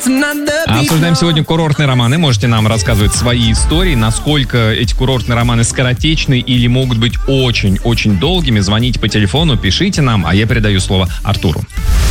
Обсуждаем сегодня курортные романы. Можете нам рассказывать свои истории, насколько эти курортные романы скоротечны или могут быть очень-очень долгими. Звоните по телефону, пишите нам, а я передаю слово Артуру.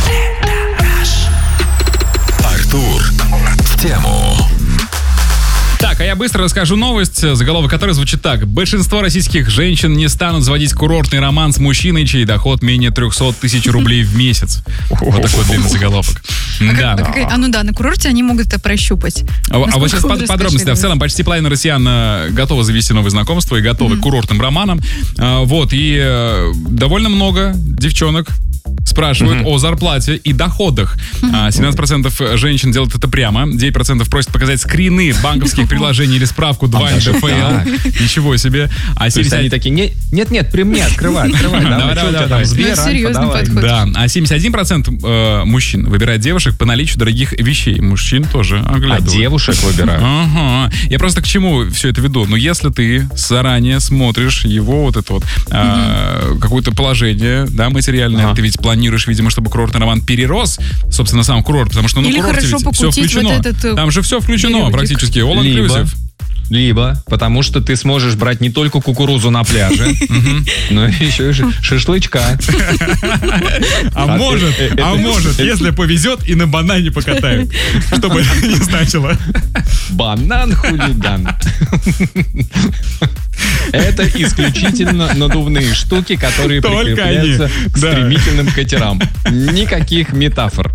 Артур в тему. Так, а я быстро расскажу новость, заголовок которой звучит так. Большинство российских женщин не станут заводить курортный роман с мужчиной, чей доход менее 300 тысяч рублей в месяц. Вот такой длинный заголовок. Да. На курорте они могут это прощупать. А вот сейчас подробности. В целом, почти половина россиян готовы завести новые знакомства и готовы к курортным романам. И довольно много девчонок спрашивают о зарплате и доходах. 17% женщин делают это прямо. 9% просят показать скрины банковских приложений или справку 2 НДФЛ. Ничего себе. А 70... они такие, нет, при мне, открывай. Давай. Серьезный подход. Да, а 71% мужчин выбирают девушек по наличию дорогих вещей. Мужчин тоже оглядывают. А девушек выбирают. Ага. Я просто к чему все это веду? Если ты заранее смотришь его какое-то положение, да, материальное, ты ведь планируешь, видимо, чтобы курортный роман перерос, собственно, сам курорт, потому что на курорте ведь все включено. Там же все включено периодик. Практически. All inclusive. Либо потому что ты сможешь брать не только кукурузу на пляже, но еще и шашлычка. А может, если повезет, и на банане покатают. Чтобы не значило. Банан-хулиган. Это исключительно надувные штуки, которые прикрепляются к стремительным катерам. Никаких метафор.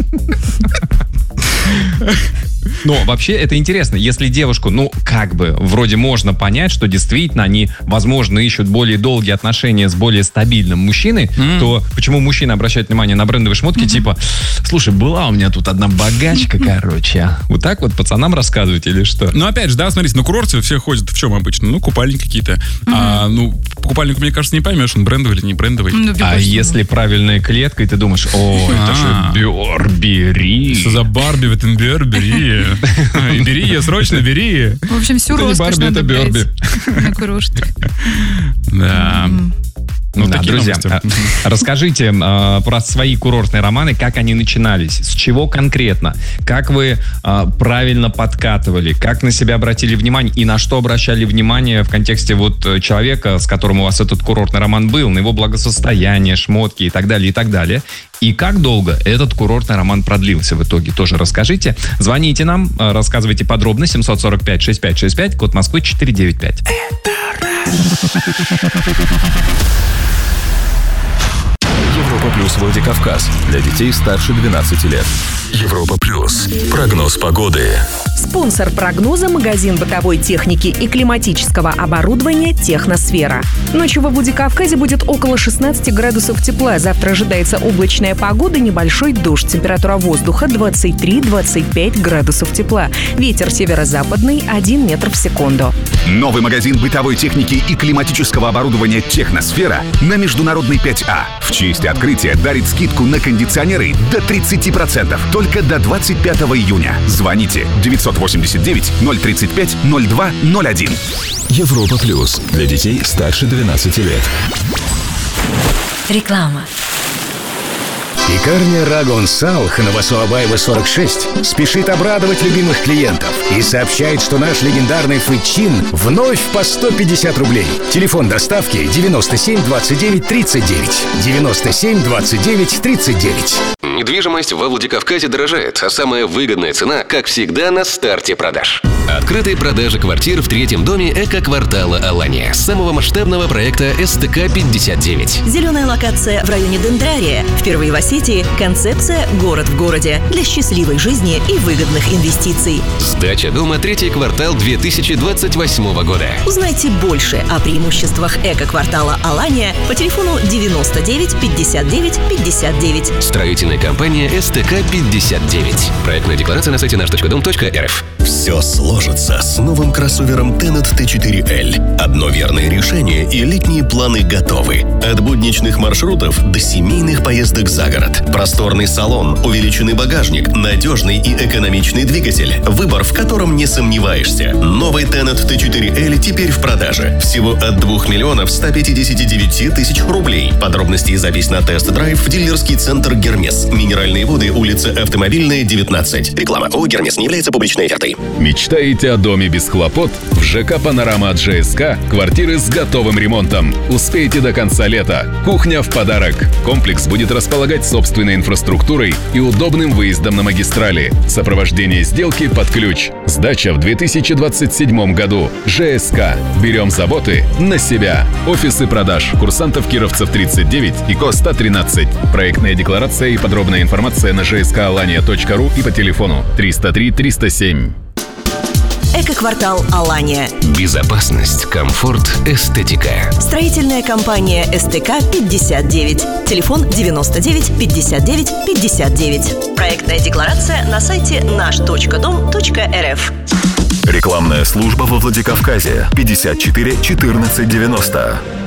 Но вообще это интересно. Если девушку, вроде можно понять, что действительно они, возможно, ищут более долгие отношения с более стабильным мужчиной, то почему мужчина обращает внимание на брендовые шмотки, типа, слушай, была у меня тут одна богачка, короче. Вот так вот пацанам рассказывать или что? Опять же, да, смотрите, на курорте все ходят в чем обычно? Купальники какие-то. По купальнику, мне кажется, не поймешь, он брендовый или не брендовый. Если правильная клетка, и ты думаешь, это же Бербери. Что за Барби в этом Бербери? И бери ее, срочно бери. В общем, всю роскошь надо брать на курорт. Да. Друзья, расскажите про свои курортные романы, как они начинались, с чего конкретно, как вы правильно подкатывали, как на себя обратили внимание и на что обращали внимание в контексте человека, с которым у вас этот курортный роман был, на его благосостояние, шмотки и так далее, и так далее. И как долго этот курортный роман продлился в итоге, тоже расскажите. Звоните нам, рассказывайте подробно. 745-6565, код Москвы 495. Европа Плюс Владикавказ. Для детей старше 12 лет. Европа Плюс. Прогноз погоды. Спонсор прогноза — магазин бытовой техники и климатического оборудования «Техносфера». Ночью во Владикавказе будет около 16 градусов тепла. Завтра ожидается облачная погода, небольшой дождь. Температура воздуха 23-25 градусов тепла. Ветер северо-западный 1 метр в секунду. Новый магазин бытовой техники и климатического оборудования «Техносфера» на Международной 5А. В честь открытия дарит скидку на кондиционеры до 30%. Только до 25 июня. Звоните 989-035-0201. Европа Плюс. Для детей старше 12 лет. Реклама. Пекарня Рагон Сал, Новосообаева 46, спешит обрадовать любимых клиентов и сообщает, что наш легендарный фычин вновь по 150 рублей. Телефон доставки 97 29 39. 97 29 39. Недвижимость во Владикавказе дорожает, а самая выгодная цена, как всегда, на старте продаж. Открытые продажи квартир в третьем доме эко-квартала Алания, самого масштабного проекта СТК-59. Зеленая локация в районе Дендрария. Впервые в Осетии концепция «Город в городе» для счастливой жизни и выгодных инвестиций. Сдача дома третий квартал 2028 года. Узнайте больше о преимуществах эко-квартала Алания по телефону 99 59 59. Строительная компания СТК-59. Проектная декларация на сайте наш.дом.рф. Все сложно. множится с новым кроссовером Tenet T4L. Одно верное решение, и летние планы готовы. От будничных маршрутов до семейных поездок за город. Просторный салон, увеличенный багажник, надежный и экономичный двигатель. Выбор, в котором не сомневаешься. Новый Tenet T4L теперь в продаже. Всего от 2 миллионов 159 тысяч рублей. Подробности и запись на тест-драйв в дилерский центр «Гермес». Минеральные воды, улица Автомобильная, 19. Реклама. ООО «Гермес» не является публичной офертой. Мечтаете о доме без хлопот? В ЖК «Панорама» от ЖСК квартиры с готовым ремонтом. Успейте до конца лета. Кухня в подарок. Комплекс будет располагать собственной инфраструктурой и удобным выездом на магистрали. Сопровождение сделки под ключ. Сдача в 2027 году. ЖСК. Берем заботы на себя. Офисы продаж. Курсантов Кировцев 39 и КО 113. Проектная декларация и подробная информация на jskalania.ru и по телефону 303 307. Эко-квартал «Алания». Безопасность, комфорт, эстетика. Строительная компания СТК-59. Телефон 99 59 59. Проектная декларация на сайте наш.дом.рф. Рекламная служба во Владикавказе 54 14 90.